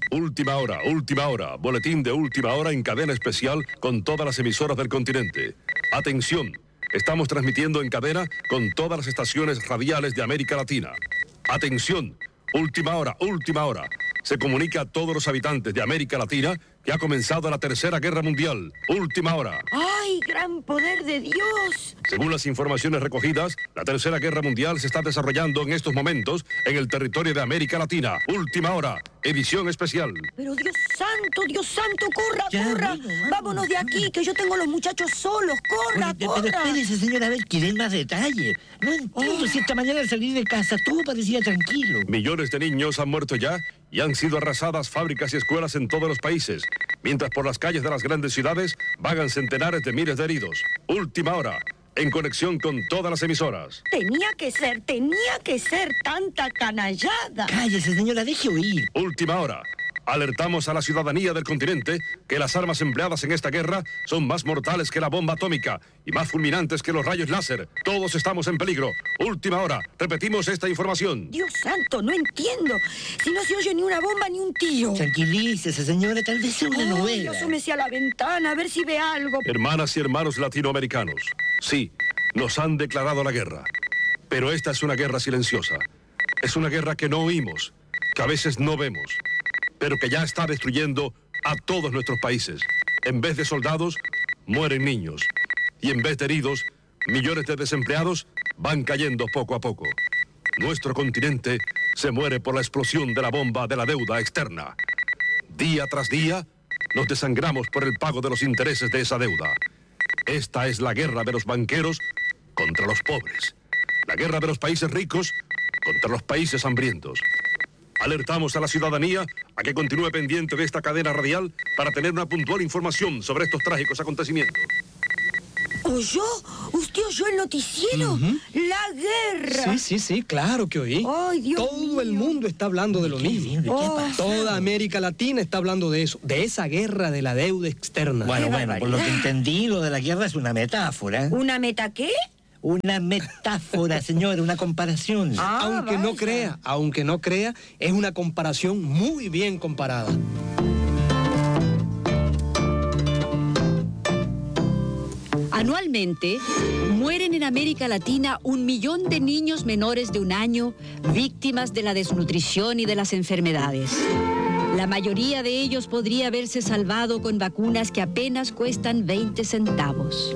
Última hora, boletín de última hora en cadena especial con todas las emisoras del continente. Atención, estamos transmitiendo en cadena con todas las estaciones radiales de América Latina. Atención, última hora. Se comunica a todos los habitantes de América Latina que ha comenzado la Tercera Guerra Mundial. Última hora. ¡Ay, gran poder de Dios! Según las informaciones recogidas, la Tercera Guerra Mundial se está desarrollando en estos momentos en el territorio de América Latina. Última hora, edición especial. Pero Dios santo, corra. Vámonos de aquí, que yo tengo los muchachos solos. Corra. Pero espérese, señora, a ver, quieren más detalle. No entiendo si esta mañana al salir de casa todo parecía tranquilo. Millones de niños han muerto ya y han sido arrasadas fábricas y escuelas en todos los países, mientras por las calles de las grandes ciudades vagan centenares de miles de heridos. Última hora, en conexión con todas las emisoras. Tenía que ser tanta canallada. Cállese, señora, deje oír. Última hora. Alertamos a la ciudadanía del continente que las armas empleadas en esta guerra son más mortales que la bomba atómica y más fulminantes que los rayos láser. Todos estamos en peligro. Última hora. Repetimos esta información. Dios santo, no entiendo. Si no se oye ni una bomba ni un tiro. Tranquilícese, señora, tal vez sea una novela. Yo asómese a la ventana a ver si ve algo. Hermanas y hermanos latinoamericanos, sí, nos han declarado la guerra. Pero esta es una guerra silenciosa. Es una guerra que no oímos, que a veces no vemos, pero que ya está destruyendo a todos nuestros países. En vez de soldados, mueren niños. Y en vez de heridos, millones de desempleados van cayendo poco a poco. Nuestro continente se muere por la explosión de la bomba de la deuda externa. Día tras día, nos desangramos por el pago de los intereses de esa deuda. Esta es la guerra de los banqueros contra los pobres. La guerra de los países ricos contra los países hambrientos. Alertamos a la ciudadanía a que continúe pendiente de esta cadena radial para tener una puntual información sobre estos trágicos acontecimientos. ¿Oyó? ¿Usted oyó el noticiero? ¡La guerra! Sí, claro que oí. ¡Ay, Dios mío! Todo el mundo está hablando de lo mismo. ¿Qué pasa? Toda América Latina está hablando de eso, de esa guerra de la deuda externa. Bueno, por lo que entendí, lo de la guerra es una metáfora. ¿Una meta qué? Una metáfora, señora, una comparación. Aunque no crea, es una comparación muy bien comparada. Anualmente, mueren en América Latina 1 millón de niños menores de 1 año víctimas de la desnutrición y de las enfermedades. La mayoría de ellos podría haberse salvado con vacunas que apenas cuestan 20 centavos.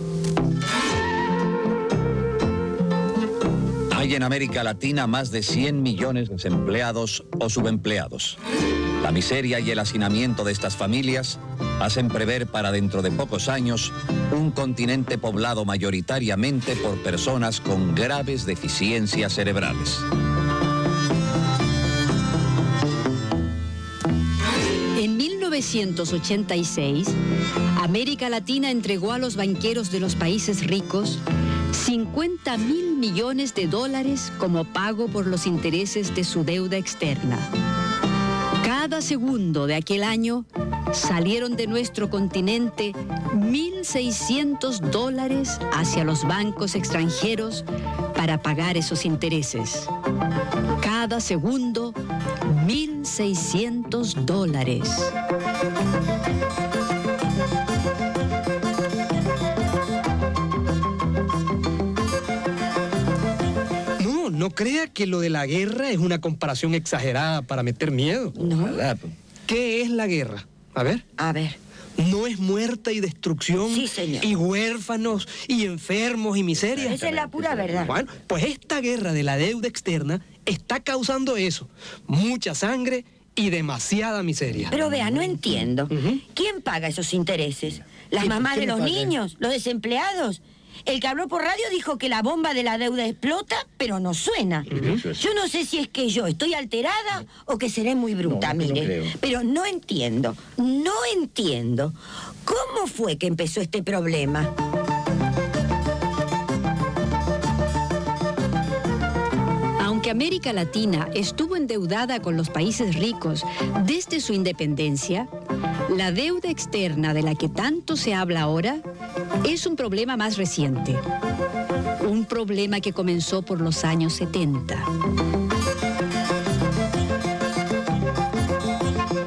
Hay en América Latina más de 100 millones de desempleados o subempleados. La miseria y el hacinamiento de estas familias hacen prever para dentro de pocos años un continente poblado mayoritariamente por personas con graves deficiencias cerebrales. En 1986, América Latina entregó a los banqueros de los países ricos 50.000 millones de dólares como pago por los intereses de su deuda externa. Cada segundo de aquel año salieron de nuestro continente 1.600 dólares hacia los bancos extranjeros para pagar esos intereses. Cada segundo, 1.600 dólares. No crea que lo de la guerra es una comparación exagerada para meter miedo. No. ¿Qué es la guerra? A ver. ¿No es muerte y destrucción? Sí, señor. Y huérfanos, y enfermos, y miseria. Esa es la pura verdad. Bueno, pues esta guerra de la deuda externa está causando eso. Mucha sangre y demasiada miseria. Pero vea, no entiendo. ¿Quién paga esos intereses? ¿Las mamás de los niños? ¿Los desempleados? El que habló por radio dijo que la bomba de la deuda explota, pero no suena. Yo no sé si es que yo estoy alterada o que seré muy bruta, mire. Pero no entiendo. ¿Cómo fue que empezó este problema? Aunque América Latina estuvo endeudada con los países ricos desde su independencia, la deuda externa de la que tanto se habla ahora es un problema más reciente. Un problema que comenzó por los años 70.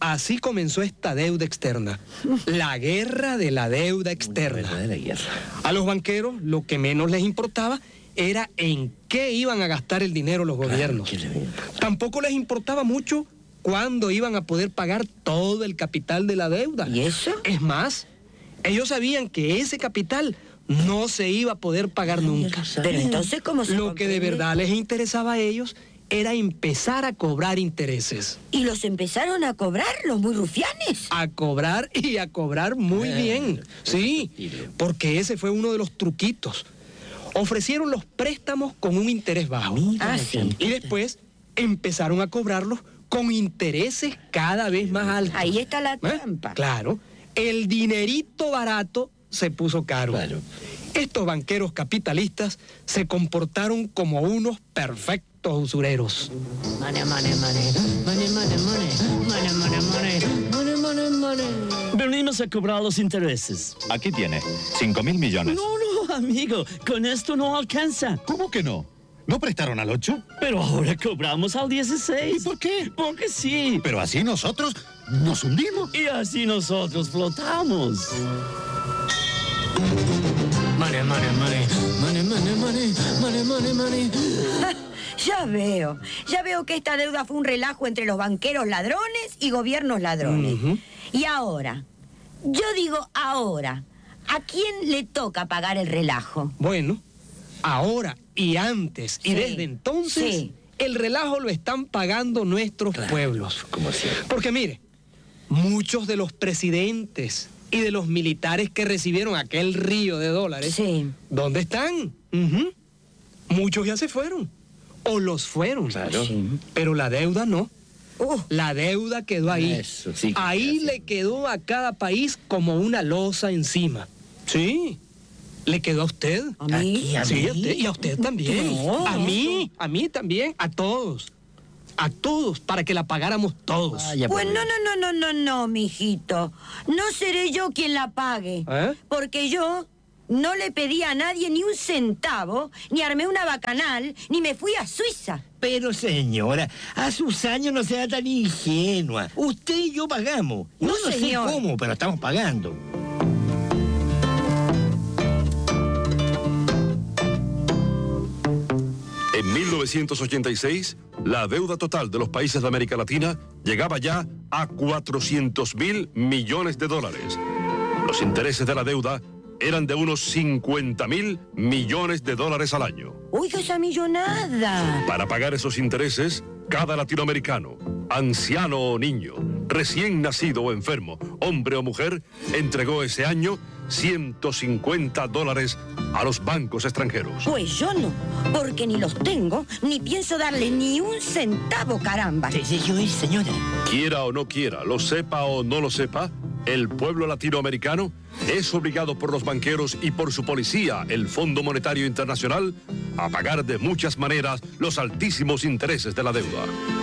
así comenzó esta deuda externa. La guerra de la deuda externa. A los banqueros lo que menos les importaba era en qué iban a gastar el dinero los gobiernos. Tampoco les importaba mucho cuándo iban a poder pagar todo el capital de la deuda. ¿Y eso? Es más, ellos sabían que ese capital no se iba a poder pagar nunca. Pero entonces, ¿cómo se Lo que de verdad les interesaba a ellos era empezar a cobrar intereses. ¿Y los empezaron a cobrar los muy rufianes? A cobrar y a cobrar muy bien. Sí, porque ese fue uno de los truquitos. Ofrecieron los préstamos con un interés bajo. Sí. Y después empezaron a cobrarlos con intereses cada vez más altos. Ahí está la trampa. Claro. El dinerito barato se puso caro. Estos banqueros capitalistas se comportaron como unos perfectos usureros. Venimos a cobrar los intereses. Aquí tiene, 5.000 millones. No, amigo, con esto no alcanza. ¿Cómo que no? ¿No prestaron al 8? Pero ahora cobramos al 16. ¿Y por qué? Porque sí. Pero así nosotros nos hundimos. Y así nosotros flotamos. Money, money, money. Money, money, money. Money, money, money. Ya veo que esta deuda fue un relajo entre los banqueros ladrones y gobiernos ladrones. Y ahora, yo digo ahora, ¿a quién le toca pagar el relajo? Bueno, ahora y antes y desde entonces, el relajo lo están pagando nuestros pueblos. Porque mire, muchos de los presidentes y de los militares que recibieron aquel río de dólares, ¿dónde están? Muchos ya se fueron. O los fueron. Pero la deuda no. La deuda quedó ahí. Ahí le quedó a cada país como una losa encima. Sí. ¿Le quedó a usted? ¿A mí? Sí, a usted. Y a usted también. No. A mí también, a todos. A todos, para que la pagáramos todos. Pues no, mijito. No seré yo quien la pague. Porque yo no le pedí a nadie ni un centavo, ni armé una bacanal, ni me fui a Suiza. Pero, señora, a sus años no sea tan ingenua. Usted y yo pagamos. No, sé señor. cómo, pero estamos pagando. En 1986, la deuda total de los países de América Latina llegaba ya a 400.000 millones de dólares. Los intereses de la deuda eran de unos 50.000 millones de dólares al año. Oiga, esa millonada. Para pagar esos intereses, cada latinoamericano, anciano o niño, recién nacido o enfermo, hombre o mujer, entregó ese año $150 a los bancos extranjeros. Pues yo no, porque ni los tengo, ni pienso darle ni un centavo, caramba. Señora. Quiera o no quiera, lo sepa o no lo sepa, el pueblo latinoamericano es obligado por los banqueros y por su policía, el Fondo Monetario Internacional, a pagar de muchas maneras los altísimos intereses de la deuda.